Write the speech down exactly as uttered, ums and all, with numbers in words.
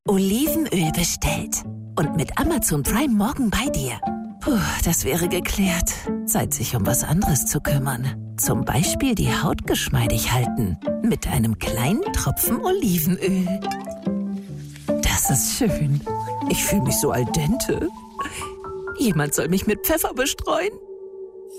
Olivenöl bestellt. Und mit Amazon Prime morgen bei dir. Puh, das wäre geklärt. Zeit, sich um was anderes zu kümmern. Zum Beispiel die Haut geschmeidig halten. Mit einem kleinen Tropfen Olivenöl. Das ist schön. Ich fühle mich so al dente. Jemand soll mich mit Pfeffer bestreuen.